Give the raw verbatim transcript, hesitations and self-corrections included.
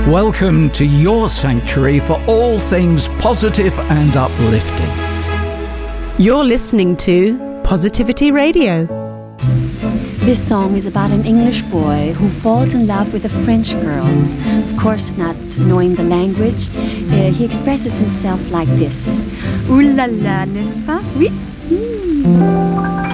Welcome to your sanctuary for all things positive and uplifting. You're listening to Positivity Radio. This song is about an English boy who falls in love with a French girl. Of course, not knowing the language, uh, he expresses himself like this. Ooh la la, n'est-ce pas? Oui. Mm.